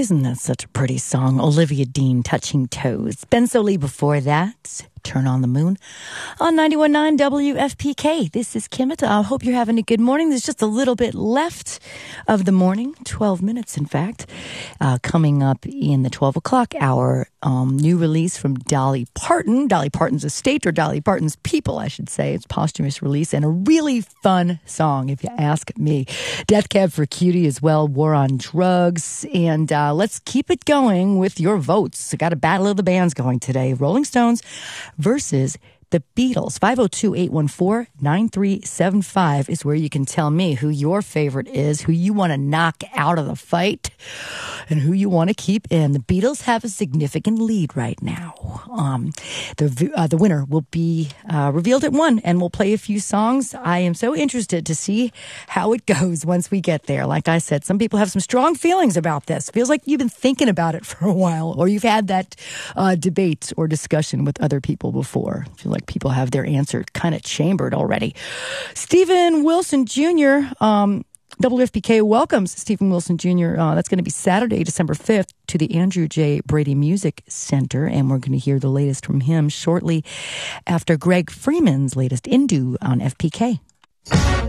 Isn't that such a pretty song? Olivia Dean, Touching Toes. Ben Sollee before that, Turn on the Moon on 91.9 WFPK. This is Kim. I hope you're having a good morning. There's just a little bit left of the morning, 12 minutes in fact, coming up in the 12 o'clock hour. New release from Dolly Parton, Dolly Parton's estate, or Dolly Parton's people, I should say. It's posthumous release and a really fun song, if you ask me. Death Cab for Cutie as well, War on Drugs, and let's keep it going with your votes. I got a battle of the bands going today. Rolling Stones versus the Beatles. 502-814-9375 is where you can tell me who your favorite is, who you want to knock out of the fight, and who you want to keep in. The Beatles have a significant lead right now. The winner will be revealed at 1, and we'll play a few songs. I am so interested to see how it goes once we get there. Like I said, some people have some strong feelings about this. Feels like you've been thinking about it for a while, or you've had that debate or discussion with other people before. I feel like people have their answer kind of chambered already. Stephen Wilson Jr., WFPK welcomes Stephen Wilson Jr. That's going to be Saturday, December 5th, to the Andrew J. Brady Music Center, and we're going to hear the latest from him shortly after Greg Freeman's latest Indu on FPK.